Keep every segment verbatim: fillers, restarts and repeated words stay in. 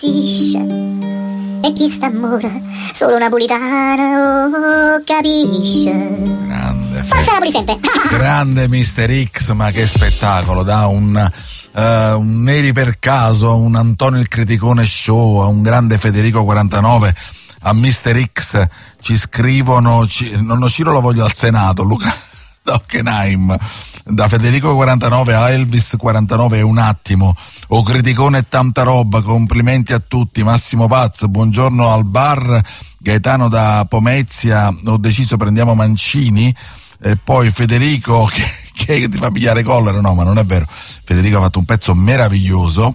divertisce. E chi sta amore, solo napolitano oh, capisce. Grande, Forza Napoli sempre. Grande mister X, ma che spettacolo, da un, uh, un Neri per caso, un Antonio il Criticone show, a un grande Federico quarantanove, a mister X ci scrivono, ci, nonno Ciro lo voglio al Senato, Luca Hockenheim, da Federico quarantanove a Elvis quarantanove è un attimo, o Criticone e tanta roba, complimenti a tutti, Massimo Paz, buongiorno al bar, Gaetano da Pomezia, ho deciso prendiamo Mancini, e poi Federico che, che ti fa pigliare collera, no ma non è vero, Federico ha fatto un pezzo meraviglioso.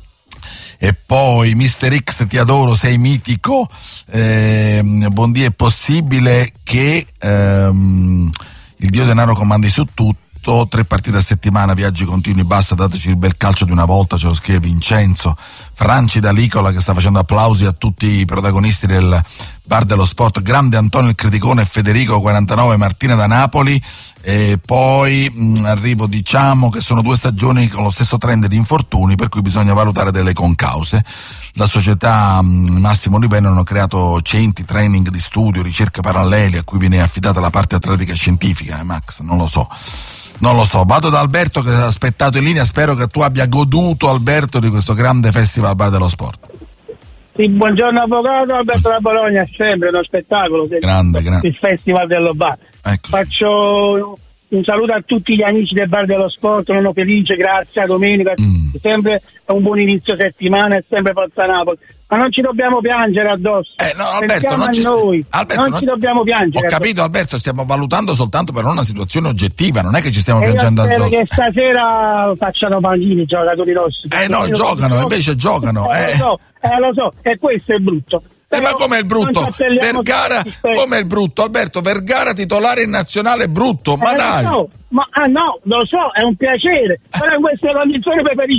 E poi mister X ti adoro, sei mitico, eh, buondì, è possibile che ehm, il dio denaro comandi su tutto, tre partite a settimana, viaggi continui, basta, dateci il bel calcio di una volta, ce lo scrive Vincenzo. Franci da Licola che sta facendo applausi a tutti i protagonisti del bar dello sport, grande Antonio il Criticone e Federico quarantanove, Martina da Napoli. E poi mh, arrivo, diciamo che sono due stagioni con lo stesso trend di infortuni, per cui bisogna valutare delle concause. La società mh, Massimo Livello hanno creato centri, training di studio, ricerche paralleli a cui viene affidata la parte atletica e scientifica. Eh, Max, non lo so. Non lo so, vado da Alberto che ha aspettato in linea, spero che tu abbia goduto, Alberto, di questo grande festival bar dello sport. Sì, buongiorno avvocato, Alberto da Bologna, è sempre uno spettacolo. Grande, grande. Il festival dello bar. Ecco. Faccio un saluto a tutti gli amici del bar dello sport, sono felice, grazie a domenica, Mm. sempre un buon inizio settimana e sempre Forza Napoli. Ma non ci dobbiamo piangere addosso. Eh, no, Alberto, Pensiamo non ci a noi, Alberto, non, non ci dobbiamo piangere. Ho capito, Alberto, stiamo valutando soltanto per una situazione oggettiva, non è che ci stiamo E piangendo io spero addosso. che stasera facciano panchini i giocatori rossi. Eh no, giocano, invece giocano. Eh, Eh. lo so, eh, lo so, e questo è brutto. Eh, ma com'è il brutto? Non ci appelliamo Vergara, sempre. com'è il brutto? Alberto, Vergara titolare in nazionale è brutto, ma Eh, dai! lo so, ma ah, no, lo so, è un piacere, però in queste condizioni preferisco